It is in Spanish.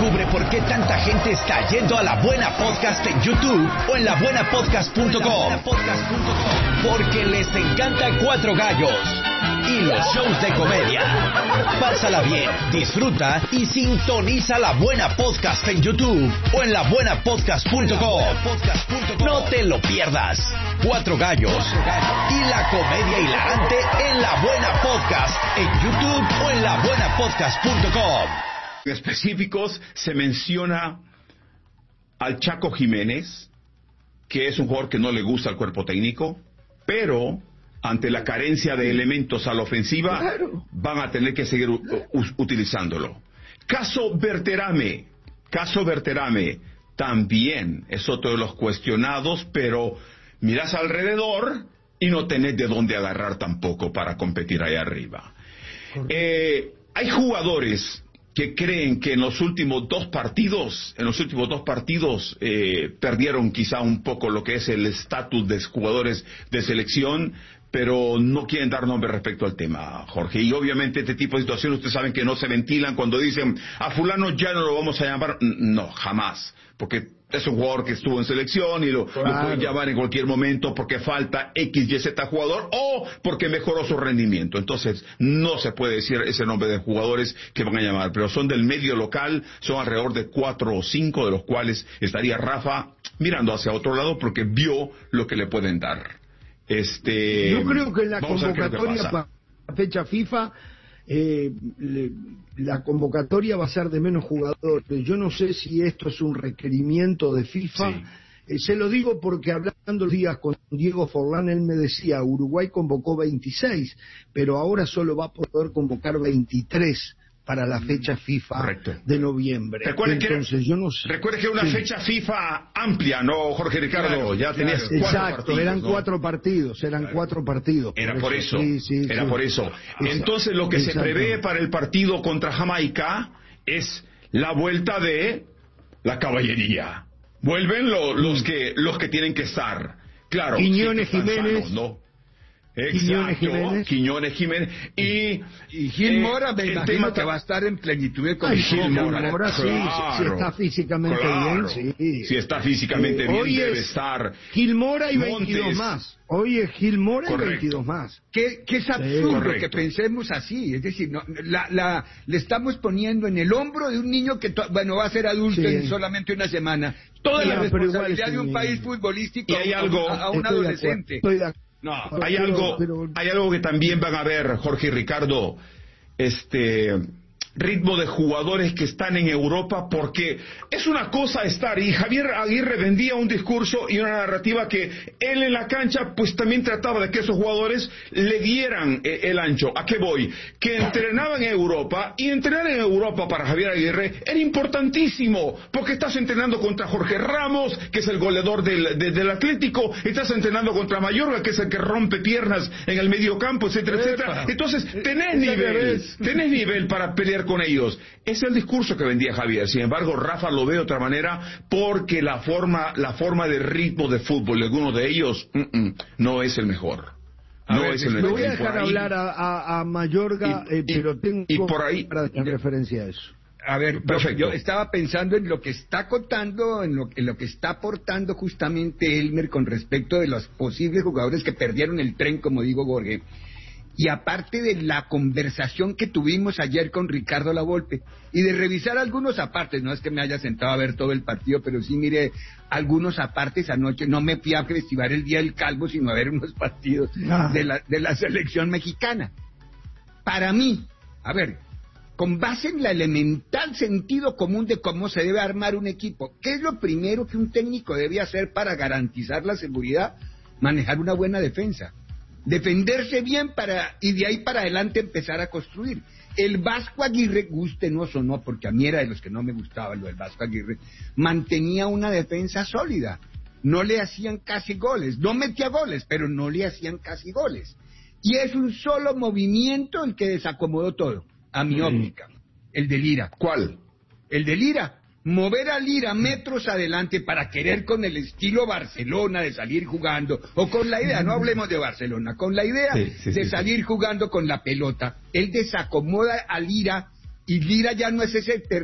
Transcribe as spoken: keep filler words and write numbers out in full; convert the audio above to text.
Descubre por qué tanta gente está yendo a La Buena Podcast en YouTube o en la buena podcast punto com. Porque les encanta Cuatro Gallos y los shows de comedia. Pásala bien, disfruta y sintoniza La Buena Podcast en YouTube o en la buena podcast punto com. No te lo pierdas. Cuatro Gallos y la comedia hilarante en La Buena Podcast en YouTube o en la buena podcast punto com. En específicos se menciona al Chaco Jiménez, que es un jugador que no le gusta al cuerpo técnico, pero ante la carencia de elementos a la ofensiva, claro, van a tener que seguir u- u- utilizándolo. Caso Berterame, caso Berterame, también es otro de los cuestionados, pero mirás alrededor y no tenés de dónde agarrar tampoco para competir ahí arriba. Eh, hay jugadores que creen que en los últimos dos partidos, en los últimos dos partidos eh, perdieron quizá un poco lo que es el estatus de jugadores de selección, pero no quieren dar nombre respecto al tema, Jorge. Y obviamente este tipo de situaciones ustedes saben que no se ventilan cuando dicen a fulano ya no lo vamos a llamar. No, jamás, porque es un jugador que estuvo en selección y lo, claro, lo pueden llamar en cualquier momento porque falta X, Y, Z jugador o porque mejoró su rendimiento. Entonces no se puede decir ese nombre de jugadores que van a llamar, pero son del medio local, son alrededor de cuatro o cinco, de los cuales estaría Rafa mirando hacia otro lado porque vio lo que le pueden dar. Este, Yo creo que en la vamos convocatoria para la fecha FIFA, eh, le, la convocatoria va a ser de menos jugadores. Yo no sé si esto es un requerimiento de FIFA. Sí. Eh, se lo digo porque hablando días con Diego Forlán, él me decía, Uruguay convocó veintiséis, pero ahora solo va a poder convocar veintitrés para la fecha FIFA. Correcto. De noviembre. Recuerden Entonces, que, yo no sé. Recuerde que era una sí. fecha FIFA amplia, ¿no, Jorge Ricardo? Claro, ya tenías claro. cuatro Exacto, partidos. eran ¿no? cuatro partidos, eran claro. cuatro partidos. Era por eso, por eso. Sí, sí, era sí. por eso. Entonces lo que Exacto. se prevé para el partido contra Jamaica es la vuelta de la caballería. Vuelven lo, los que los que tienen que estar. Claro. Quiñones sí, Jiménez. Sanos, ¿no? Exacto, Quiñones Jiménez. Quiñones Jiménez y, y Gil Mora me eh, imagino que va a estar en plenitud de condiciones. Gil Mora, Mora sí, claro, si está físicamente claro, bien, sí. Si está físicamente eh, bien, debe estar. Gil Mora y Montes. veintidós más. Hoy es Gil Mora Correcto. y veintidós más. Que, que es absurdo sí, que pensemos así. Es decir, no, la, la, le estamos poniendo en el hombro de un niño que, to, bueno, va a ser adulto sí. en solamente una semana. Toda sí, la responsabilidad de un país futbolístico y hay algo, a, a un estoy adolescente. De de No, hay algo, hay algo que también van a ver, Jorge y Ricardo, este ritmo de jugadores que están en Europa, porque es una cosa estar, y Javier Aguirre vendía un discurso y una narrativa que él en la cancha pues también trataba de que esos jugadores le dieran eh, el ancho. ¿A qué voy? Que entrenaban en Europa, y entrenar en Europa para Javier Aguirre era importantísimo, porque estás entrenando contra Jorge Ramos, que es el goleador del, de, del Atlético, estás entrenando contra Mayorga, que es el que rompe piernas en el medio campo, etcétera, etcétera. Entonces, tenés nivel, tenés nivel para pelear con ellos. Ese es el discurso que vendía Javier. Sin embargo, Rafa lo ve de otra manera, porque la forma la forma de ritmo de fútbol de alguno de ellos mm, mm, no es el mejor. A no ver, es el me mejor. voy a dejar ahí, hablar a, a, a Mayorga, y, eh, y, pero tengo y por ahí, para en referencia a eso. A ver, perfecto. Yo estaba pensando en lo que está contando, en lo, en lo que está aportando justamente Elmer con respecto de los posibles jugadores que perdieron el tren, como digo Jorge. Y aparte de la conversación que tuvimos ayer con Ricardo Lavolpe, y de revisar algunos apartes, no es que me haya sentado a ver todo el partido, pero sí miré algunos apartes anoche, no me fui a festivar el Día del Calvo, sino a ver unos partidos ah. de, la, de la selección mexicana. Para mí, a ver, con base en la elemental sentido común de cómo se debe armar un equipo, ¿qué es lo primero que un técnico debe hacer para garantizar la seguridad? Manejar una buena defensa. Defenderse bien para y de ahí para adelante empezar a construir. El Vasco Aguirre, gustenos o no, porque a mí era de los que no me gustaba lo del Vasco Aguirre, mantenía una defensa sólida. No le hacían casi goles, no metía goles, pero no le hacían casi goles. Y es un solo movimiento el que desacomodó todo, a mi óptica, el de Lira. ¿Cuál? El de Lira. Mover a Lira metros adelante para querer con el estilo Barcelona de salir jugando, o con la idea, no hablemos de Barcelona, con la idea sí, sí, de sí, salir sí. jugando con la pelota. Él desacomoda a Lira, y Lira ya no es ese